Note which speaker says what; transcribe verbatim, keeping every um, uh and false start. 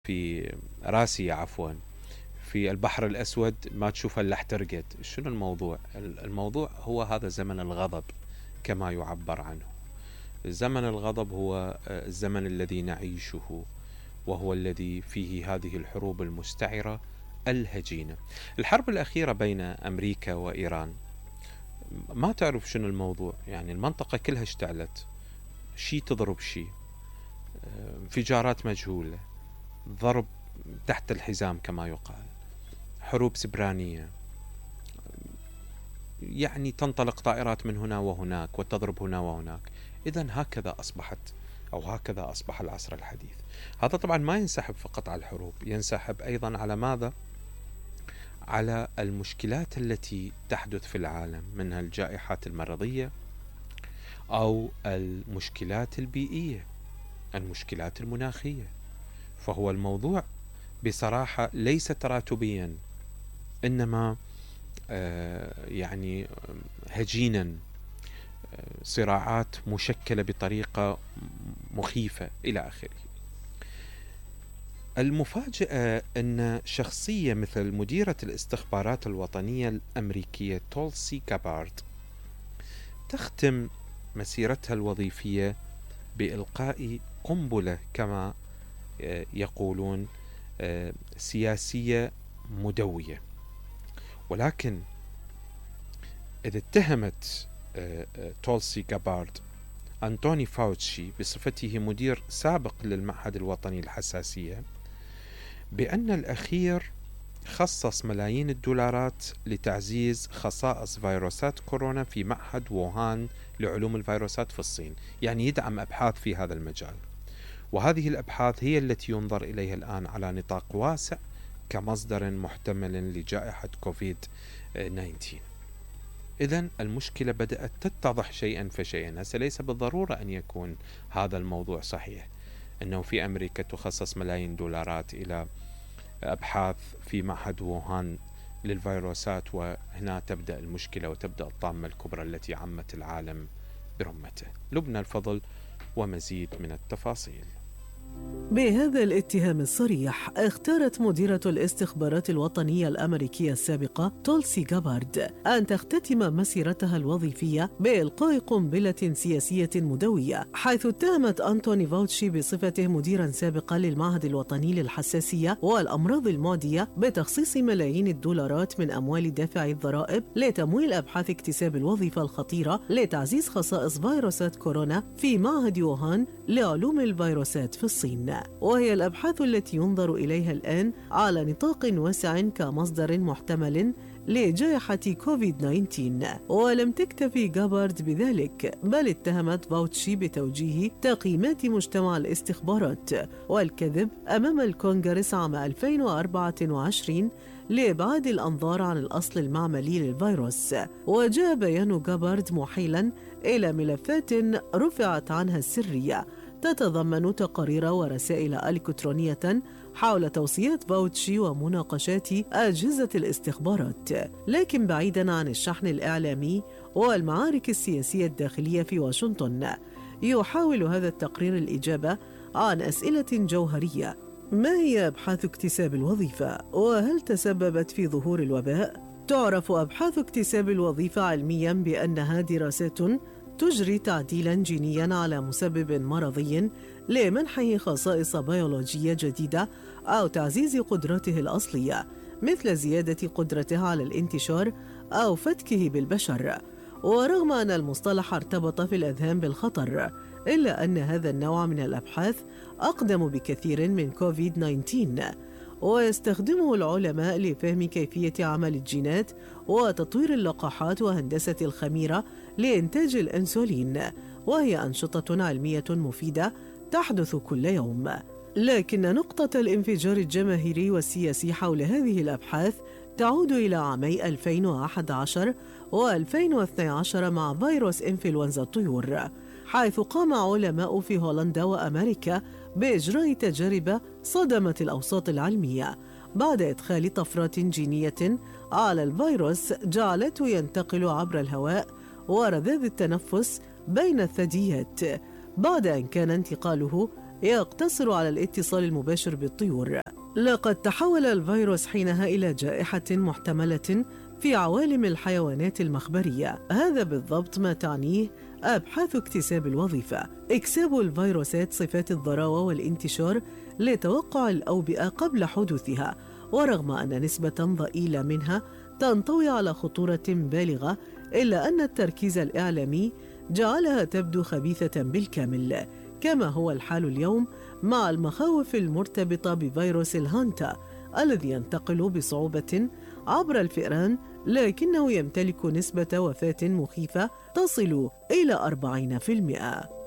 Speaker 1: في راسيا عفوا في البحر الأسود ما تشوفها إلا احترقت. شنو الموضوع؟ الموضوع هو هذا زمن الغضب كما يعبر عنه. زمن الغضب هو الزمن الذي نعيشه، وهو الذي فيه هذه الحروب المستعرة الهجينة. الحرب الأخيرة بين أمريكا وإيران ما تعرف شنو الموضوع، يعني المنطقة كلها اشتعلت، شي تضرب شي، انفجارات مجهولة، ضرب تحت الحزام كما يقال، حروب سبرانية، يعني تنطلق طائرات من هنا وهناك وتضرب هنا وهناك. إذن هكذا أصبحت أو هكذا أصبح العصر الحديث. هذا طبعا ما ينسحب فقط على الحروب، ينسحب أيضا على ماذا؟ على المشكلات التي تحدث في العالم، منها الجائحات المرضية أو المشكلات البيئية، المشكلات المناخية. فهو الموضوع بصراحة ليس تراتبيا، إنما يعني هجينا، صراعات مشكلة بطريقة مخيفة إلى آخره. المفاجأة أن شخصية مثل مديرة الاستخبارات الوطنية الأمريكية تولسي جابارد تختم مسيرتها الوظيفية بإلقاء قنبلة كما يقولون سياسية مدوية. ولكن إذا اتهمت تولسي جابارد أنتوني فاوتشي بصفته مدير سابق للمعهد الوطني للحساسية بأن الأخير خصص ملايين الدولارات لتعزيز خصائص فيروسات كورونا في معهد ووهان لعلوم الفيروسات في الصين، يعني يدعم أبحاث في هذا المجال. وهذه الأبحاث هي التي ينظر إليها الآن على نطاق واسع كمصدر محتمل لجائحة كوفيد تسعة عشر. إذن المشكلة بدأت تتضح شيئا فشيئا. هسه ليس بالضرورة أن يكون هذا الموضوع صحيح، أنه في أمريكا تخصص ملايين دولارات إلى أبحاث في معهد ووهان للفيروسات، وهنا تبدأ المشكلة وتبدأ الطامة الكبرى التي عمت العالم برمته. لبنى الفضل ومزيد من التفاصيل.
Speaker 2: بهذا الاتهام الصريح اختارت مديرة الاستخبارات الوطنية الأمريكية السابقة تولسي جابارد أن تختتم مسيرتها الوظيفية بإلقاء قنبلة سياسية مدوية، حيث اتهمت أنتوني فاوتشي بصفته مديرا سابقا للمعهد الوطني للحساسية والأمراض المعدية بتخصيص ملايين الدولارات من أموال دافع الضرائب لتمويل أبحاث اكتساب الوظيفة الخطيرة لتعزيز خصائص فيروسات كورونا في معهد ووهان لعلوم الفيروسات في الصين، وهي الأبحاث التي ينظر إليها الآن على نطاق واسع كمصدر محتمل لجائحة كوفيد تسعة عشر. ولم تكتفي جابارد بذلك، بل اتهمت فاوتشي بتوجيه تقييمات مجتمع الاستخبارات والكذب أمام الكونغرس عام ألفين وأربعة وعشرين لإبعاد الأنظار عن الأصل المعملي للفيروس. وجاء بيان جابارد محيلاً إلى ملفات رفعت عنها السرية تتضمن تقارير ورسائل إلكترونية حول توصيات فاوتشي ومناقشات أجهزة الاستخبارات. لكن بعيداً عن الشحن الإعلامي والمعارك السياسية الداخلية في واشنطن، يحاول هذا التقرير الإجابة عن أسئلة جوهرية: ما هي أبحاث اكتساب الوظيفة؟ وهل تسببت في ظهور الوباء؟ تعرف أبحاث اكتساب الوظيفة علمياً بأنها دراسات تجري تعديلاً جينياً على مسبب مرضي لمنحه خصائص بيولوجية جديدة أو تعزيز قدراته الأصلية، مثل زيادة قدرته على الانتشار أو فتكه بالبشر. ورغم أن المصطلح ارتبط في الأذهان بالخطر، إلا أن هذا النوع من الأبحاث أقدم بكثير من كوفيد تسعة عشر، ويستخدمه العلماء لفهم كيفية عمل الجينات وتطوير اللقاحات وهندسة الخميرة لإنتاج الأنسولين، وهي أنشطة علمية مفيدة تحدث كل يوم. لكن نقطة الانفجار الجماهيري والسياسي حول هذه الأبحاث تعود إلى عامي ألفين وأحد عشر وألفين واثني عشر مع فيروس إنفلونزا الطيور، حيث قام علماء في هولندا وأمريكا بإجراء تجارب صدمت الأوساط العلمية بعد إدخال طفرات جينية على الفيروس جعلته ينتقل عبر الهواء ورذاذ التنفس بين الثدييات، بعد أن كان انتقاله يقتصر على الاتصال المباشر بالطيور. لقد تحول الفيروس حينها إلى جائحة محتملة في عوالم الحيوانات المخبرية. هذا بالضبط ما تعنيه أبحاث اكتساب الوظيفة: إكساب الفيروسات صفات الضراوة والانتشار لتوقع الأوبئة قبل حدوثها، ورغم أن نسبة ضئيلة منها تنطوي على خطورة بالغة، إلا أن التركيز الإعلامي جعلها تبدو خبيثة بالكامل، كما هو الحال اليوم مع المخاوف المرتبطة بفيروس الهانتا الذي ينتقل بصعوبة عبر الفئران، لكنه يمتلك نسبة وفاة مخيفة تصل إلى أربعين بالمئة.